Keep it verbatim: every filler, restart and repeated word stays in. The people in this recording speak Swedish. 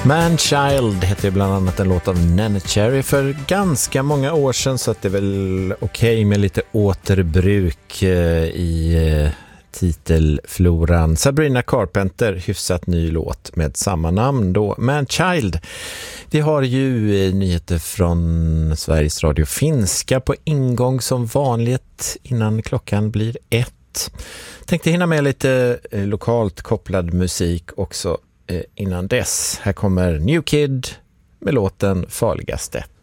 Man-Child heter bland annat en låt av Neneh Cherry för ganska många år sedan, så att det är väl okej okay med lite återbruk eh, i eh, titelfloran. Sabrina Carpenter, hyfsat ny låt med samma namn då, Man-Child. Vi har ju eh, nyheter från Sveriges Radio Finska på ingång som vanligt innan klockan blir ett. Tänkte hinna med lite eh, lokalt kopplad musik också innan dess. Här kommer New Kid med låten Farligaste.